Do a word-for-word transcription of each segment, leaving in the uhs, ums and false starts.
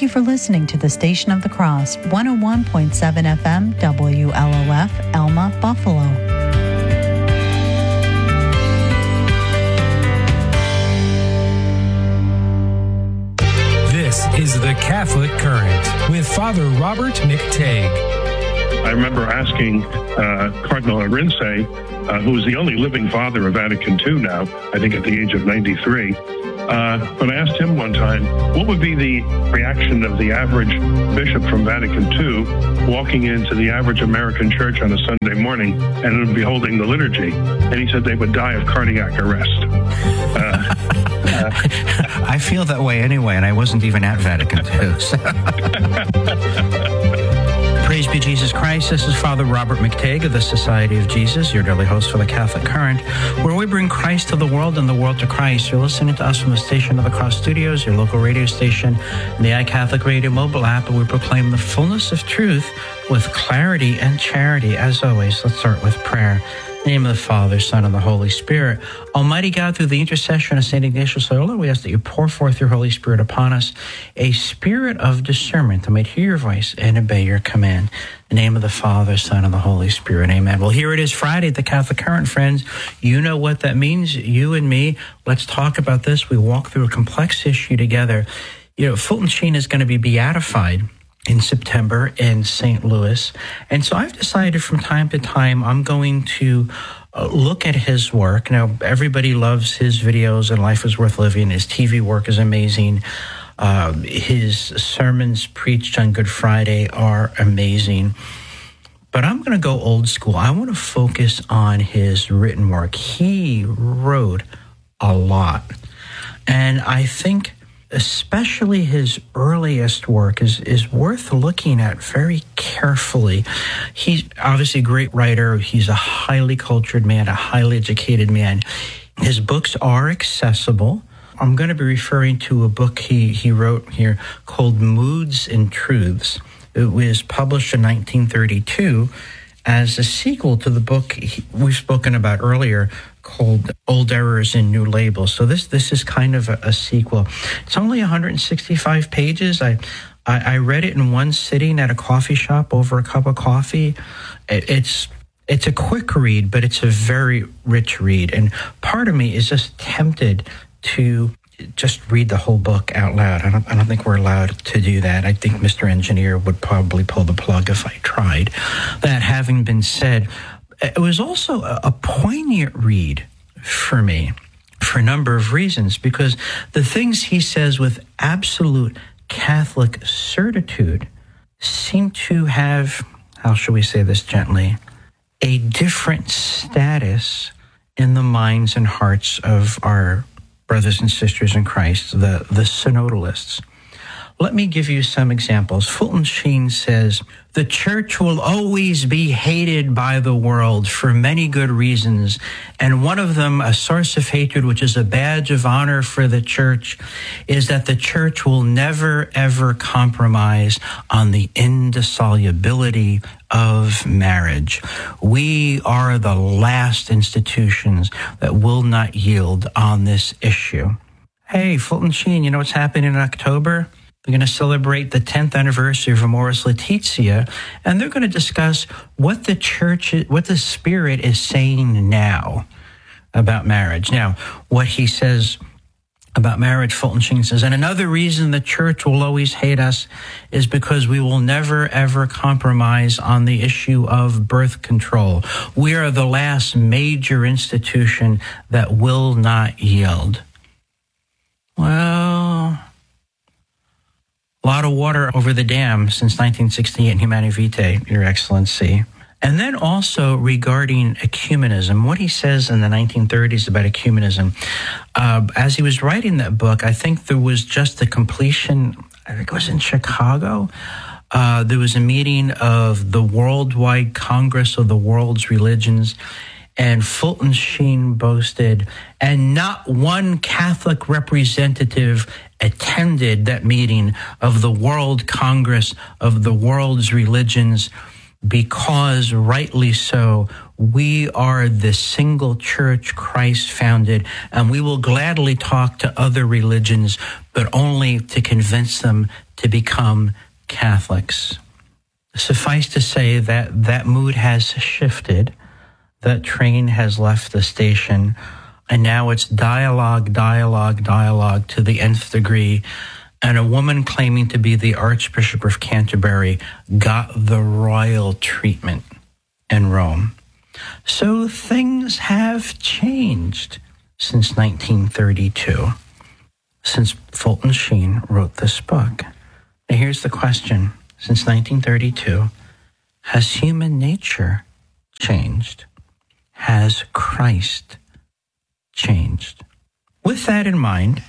Thank you for listening to the Station of the Cross, one oh one point seven F M, W L O F, Elma, Buffalo. This is the Catholic Current with Father Robert McTague. I remember asking uh, Cardinal Arinze, uh, who is the only living father of Vatican two now, I think at the age of ninety-three, uh, but I asked him one time, what would be the reaction of the average bishop from Vatican two walking into the average American church on a Sunday morning and beholding the liturgy? And he said they would die of cardiac arrest. Uh, uh, I feel that way anyway, and I wasn't even at Vatican two. So. Praise be Jesus Christ. This is Father Robert McTague of the Society of Jesus, your daily host for the Catholic Current, where we bring Christ to the world and the world to Christ. You're listening to us from the Station of the Cross Studios, your local radio station, and the iCatholic Radio mobile app, and we proclaim the fullness of truth with clarity and charity. As always, let's start with prayer. In the name of the Father, Son, and the Holy Spirit. Almighty God, through the intercession of Saint Ignatius Loyola, we ask that you pour forth your Holy Spirit upon us, a spirit of discernment, that we might hear your voice and obey your command. In the name of the Father, Son, and the Holy Spirit. Amen. Well, here it is Friday at the Catholic Current, friends. You know what that means, you and me. Let's talk about this. We walk through a complex issue together. You know, Fulton Sheen is going to be beatified in September in Saint Louis. And so I've decided from time to time I'm going to uh, look at his work. Now, everybody loves his videos and Life is Worth Living. His T V work is amazing. Uh, his sermons preached on Good Friday are amazing. But I'm going to go old school. I want to focus on his written work. He wrote a lot. And I think especially his earliest work is, is worth looking at very carefully. He's obviously a great writer. He's a highly cultured man, a highly educated man. His books are accessible. I'm going to be referring to a book he, he wrote here called Moods and Truths. It was published in nineteen thirty-two as a sequel to the book he, we've spoken about earlier called Old Errors in New Labels. So this this is kind of a, a sequel. It's only one hundred sixty-five pages. I, I I read it in one sitting at a coffee shop over a cup of coffee. It, it's it's a quick read, but it's a very rich read. And part of me is just tempted to just read the whole book out loud. I don't, I don't think we're allowed to do that. I think Mister Engineer would probably pull the plug if I tried. That having been said, it was also a, a poignant read for me for a number of reasons, because the things he says with absolute Catholic certitude seem to have, how shall we say this gently, a different status in the minds and hearts of our brothers and sisters in Christ, the, the synodalists. Let me give you some examples. Fulton Sheen says, the church will always be hated by the world for many good reasons, and one of them, a source of hatred, which is a badge of honor for the church, is that the church will never, ever compromise on the indissolubility of marriage. We are the last institutions that will not yield on this issue. Hey, Fulton Sheen, you know what's happening in October? They're going to celebrate the tenth anniversary of Amoris Laetitia, and they're going to discuss what the church, what the Spirit is saying now about marriage. Now, what he says about marriage, Fulton Sheen says, and another reason the church will always hate us is because we will never, ever compromise on the issue of birth control. We are the last major institution that will not yield. Well, a lot of water over the dam since nineteen sixty-eight in Humanae Vitae, Your Excellency. And then also regarding ecumenism, what he says in the nineteen thirties about ecumenism, uh, as he was writing that book, I think there was just the completion, I think it was in Chicago, uh, there was a meeting of the Worldwide Congress of the World's Religions, and Fulton Sheen boasted, and not one Catholic representative attended that meeting of the World Congress of the World's Religions, because rightly so, we are the single church Christ founded, and we will gladly talk to other religions, but only to convince them to become Catholics. Suffice to say that that mood has shifted. That train has left the station, and now it's dialogue, dialogue, dialogue to the nth degree. And a woman claiming to be the Archbishop of Canterbury got the royal treatment in Rome. So things have changed since nineteen thirty-two, since Fulton Sheen wrote this book. Now here's the question. Since nineteen thirty-two, has human nature changed? Has Christ changed? With that in mind,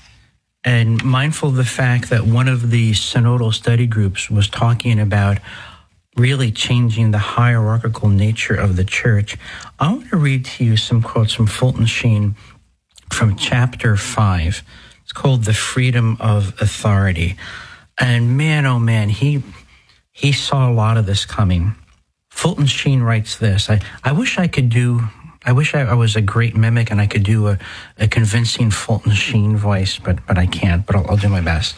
and mindful of the fact that one of the synodal study groups was talking about really changing the hierarchical nature of the church, I want to read to you some quotes from Fulton Sheen from chapter five. It's called The Freedom of Authority. And man, oh man, he he saw a lot of this coming. Fulton Sheen writes this, I, I wish I could do, I wish I, I was a great mimic and I could do a, a convincing Fulton Sheen voice, but but I can't, but I'll, I'll do my best.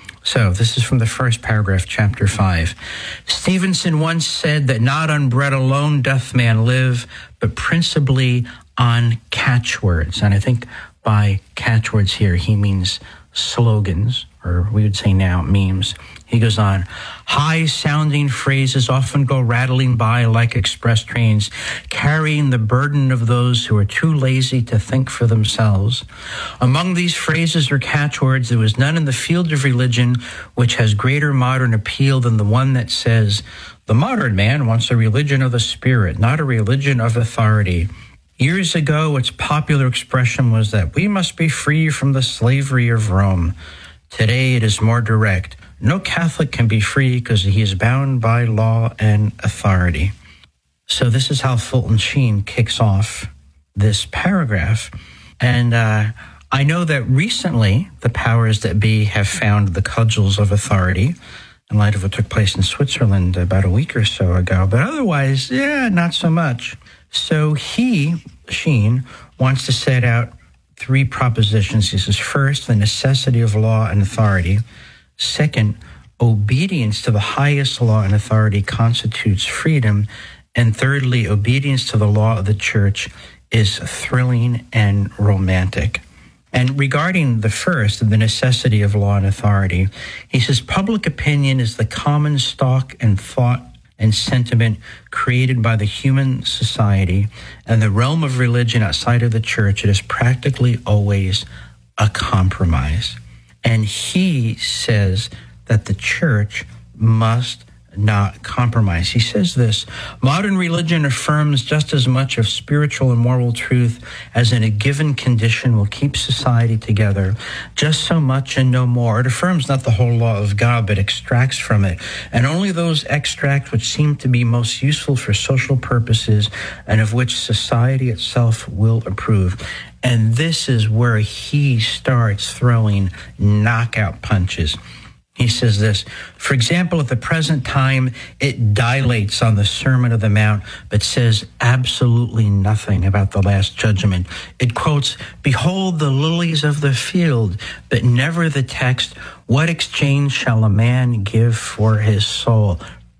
So this is from the first paragraph, chapter five. Stevenson once said that not on bread alone doth man live, but principally on catchwords. And I think by catchwords here, he means slogans, or we would say now memes. He goes on, high-sounding phrases often go rattling by like express trains, carrying the burden of those who are too lazy to think for themselves. Among these phrases or catchwords, there was none in the field of religion which has greater modern appeal than the one that says, the modern man wants a religion of the spirit, not a religion of authority. Years ago, its popular expression was that we must be free from the slavery of Rome. Today, it is more direct. No Catholic can be free because he is bound by law and authority. So this is how Fulton Sheen kicks off this paragraph. And uh, I know that recently the powers that be have found the cudgels of authority in light of what took place in Switzerland about a week or so ago. But otherwise, yeah, not so much. So he, Sheen, wants to set out three propositions. He says, first, the necessity of law and authority. Second, obedience to the highest law and authority constitutes freedom. And thirdly, obedience to the law of the church is thrilling and romantic. And regarding the first, the necessity of law and authority, he says, public opinion is the common stock and thought and sentiment created by the human society, and the realm of religion outside of the church, it is practically always a compromise. And he says that the church must not compromise. He says this, modern religion affirms just as much of spiritual and moral truth as in a given condition will keep society together, just so much and no more. It affirms not the whole law of God, but extracts from it, and only those extracts which seem to be most useful for social purposes and of which society itself will approve. And this is where he starts throwing knockout punches. He says this, for example, at the present time, it dilates on the Sermon of the Mount, but says absolutely nothing about the Last Judgment. It quotes, behold the lilies of the field, but never the text, what exchange shall a man give for his soul?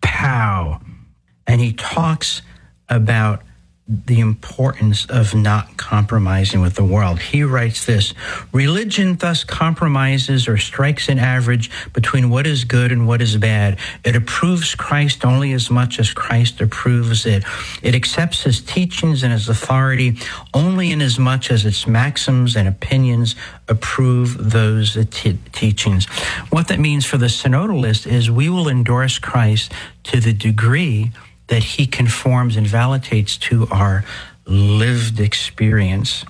Pow! And he talks about the importance of not compromising with the world. He writes this, religion thus compromises or strikes an average between what is good and what is bad. It approves Christ only as much as Christ approves it. It accepts his teachings and his authority only in as much as its maxims and opinions approve those t- teachings. What that means for the synodalist is we will endorse Christ to the degree that he conforms and validates to our lived experience.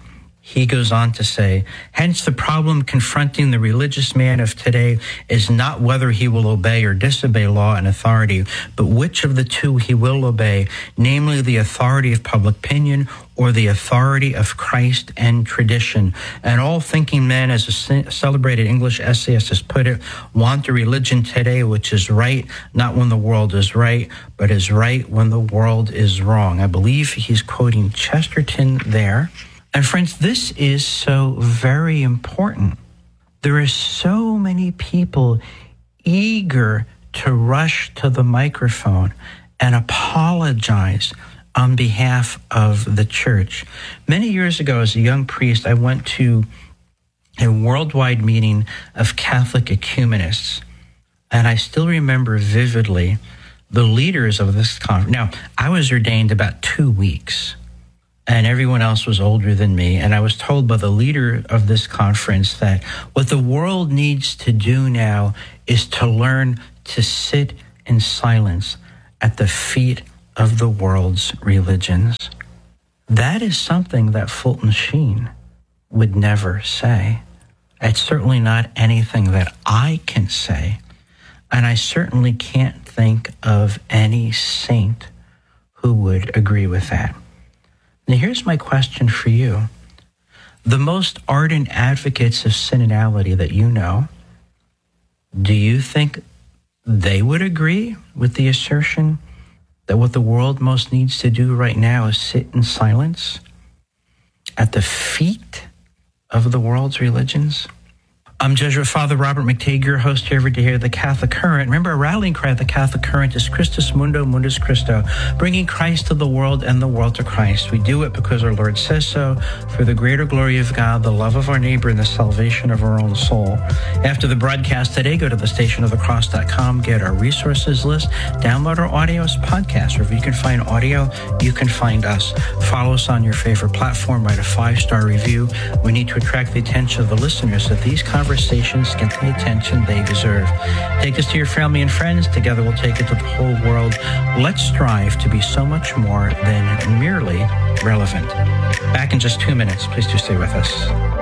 He goes on to say, hence the problem confronting the religious man of today is not whether he will obey or disobey law and authority, but which of the two he will obey, namely the authority of public opinion or the authority of Christ and tradition. And all thinking men, as a celebrated English essayist has put it, want a religion today which is right, not when the world is right, but is right when the world is wrong. I believe he's quoting Chesterton there. And friends, this is so very important. There are so many people eager to rush to the microphone and apologize on behalf of the church. Many years ago, as a young priest, I went to a worldwide meeting of Catholic ecumenists, and I still remember vividly the leaders of this conference. Now, I was ordained about two weeks, and everyone else was older than me, and I was told by the leader of this conference that what the world needs to do now is to learn to sit in silence at the feet of the world's religions. That is something that Fulton Sheen would never say. It's certainly not anything that I can say, and I certainly can't think of any saint who would agree with that. Now, here's my question for you. The most ardent advocates of synodality that you know, do you think they would agree with the assertion that what the world most needs to do right now is sit in silence at the feet of the world's religions? I'm Jesuit Father Robert McTeigue, your host here every day here at the Catholic Current. Remember, our rallying cry at the Catholic Current is Christus Mundo, Mundus Christo, bringing Christ to the world and the world to Christ. We do it because our Lord says so, for the greater glory of God, the love of our neighbor, and the salvation of our own soul. After the broadcast today, go to the station of the cross dot com, get our resources list, download our audio as podcasts. Wherever you can find audio, you can find us. Follow us on your favorite platform, write a five-star review. We need to attract the attention of the listeners that these conversations Conversations get the attention they deserve. Take this to your family and friends. Together we'll take it to the whole world. Let's strive to be so much more than merely relevant. Back in just two minutes. Please do stay with us.